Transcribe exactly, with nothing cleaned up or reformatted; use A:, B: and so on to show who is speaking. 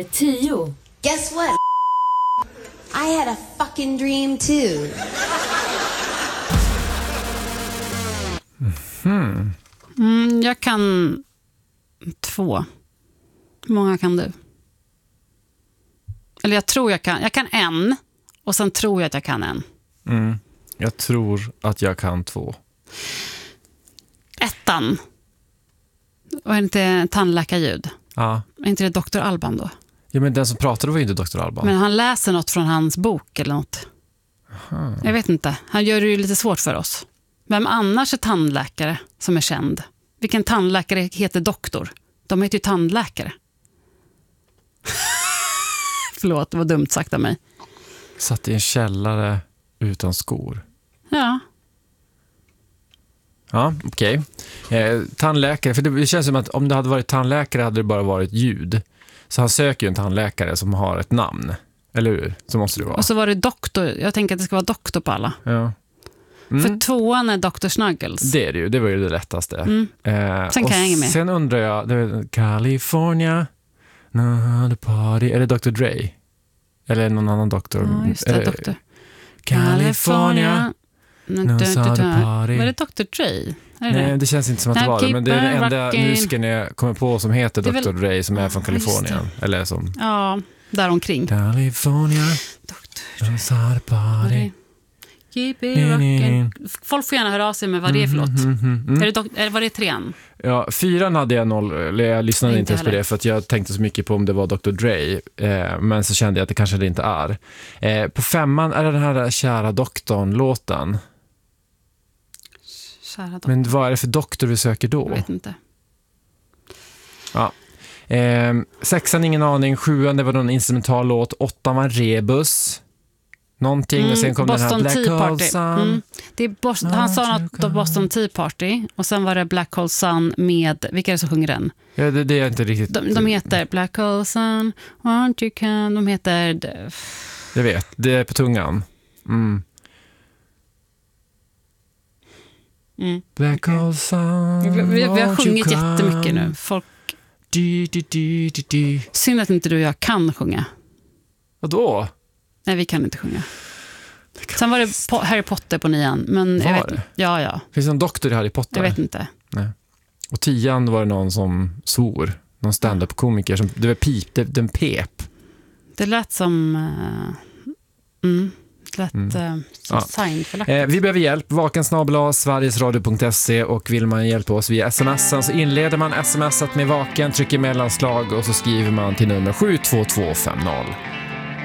A: Nummer tio.
B: Guess what? I had a fucking dream too.
C: Mm.
D: Mm, jag kan två. Hur många kan du? Eller jag tror jag kan. Jag kan en. Och sen tror jag att jag kan en.
C: Mm. Jag tror att jag kan två.
D: Ettan. Och är det inte tandläkarljud?
C: Ja.
D: Är inte det doktor Alban då?
C: Ja, men den som pratade var ju inte doktor Alban.
D: Men han läser något från hans bok eller något.
C: Aha.
D: Jag vet inte. Han gör det ju lite svårt för oss. Vem annars är tandläkare som är känd? Vilken tandläkare heter doktor? De heter ju tandläkare. Förlåt, det var dumt sagt av mig.
C: Satt i en källare utan skor.
D: Ja.
C: Ja, okej. Okay. Eh, tandläkare, för det känns som att om det hade varit tandläkare hade det bara varit ljud. Så han söker ju en tandläkare som har ett namn. Eller hur? Så måste det vara.
D: Och så var det doktor. Jag tänker att det ska vara doktor på alla.
C: Ja. Mm.
D: För tvåan är doktor Snuggles.
C: Det är det ju, det var ju det lättaste.
D: Mm.
C: Eh,
D: sen kan jag hänga med.
C: Sen undrar jag, det är California, no, the party. Är det doktor Dre? Eller någon annan doktor?
D: Ja, just det,
C: Eller,
D: doktor.
C: California, no, no, the party.
D: Var det doktor Dre? Är det
C: Nej,
D: det?
C: det känns inte som att det var det. Men det är den enda
D: rocking.
C: musiken jag kommer på som heter
D: väl...
C: doktor Dre som är från Kalifornien. Eller som...
D: Ja, där omkring.
C: California,
D: doktor
C: no, the party.
D: Keep it rockin'. Folk får gärna höra av sig med vad det är för låt.
C: Mm, mm, mm, mm.
D: Är det dok- eller var det trean?
C: Ja, fyran hade jag noll, eller jag lyssnade
D: Nej,
C: inte
D: inte
C: ens på
D: heller.
C: det för att jag tänkte så mycket på om det var doktor Dre, eh, men så kände jag att det kanske det inte är. Eh, på femman är det den här Kära doktorn-låten.
D: Kära doktor.
C: Men vad är det för doktor vi söker då?
D: Jag vet inte.
C: Ja. Eh, sexan, ingen aning. Sjuan, det var någon instrumental låt. Åttan var Rebus. Någonting,
D: Mm,
C: och sen kom
D: Boston
C: den här Black
D: Tea
C: Hole
D: Party.
C: Sun.
D: Mm. Det är Bos- han sa något om Boston Tea Party. Och sen var det Black Hole Sun med... Vilka är det som sjunger den?
C: Ja, det, det är inte riktigt...
D: De, de heter Black Hole Sun, Won't You Come. De heter...
C: Jag vet, det är på tungan. Mm.
D: Mm.
C: Black Hole Sun,
D: Vi, vi, vi har
C: won't
D: sjungit
C: you come?
D: jättemycket nu. Folk...
C: Du, du, du, du, du.
D: Synd att inte du och jag kan sjunga.
C: Vadå?
D: Nej, vi kan inte sjunga. Sen var det po- Harry Potter på nian. Men
C: Var
D: jag vet,
C: det?
D: Ja, ja.
C: Finns det en doktor i Harry Potter?
D: Jag vet inte.
C: Nej. Och tian var det någon som svor. Någon stand-up-komiker som... Det var pip, det, den pep.
D: Det lät som... Uh, mm, det lät
C: Mm.
D: uh, som
C: Ja.
D: signförlagt.
C: Eh, vi behöver hjälp. Vaken snabel-a sverigesradio punkt se, och vill man hjälpa oss via smsen så inleder man smsat med vaken, trycker mellanslag och så skriver man till nummer sju två två fem noll.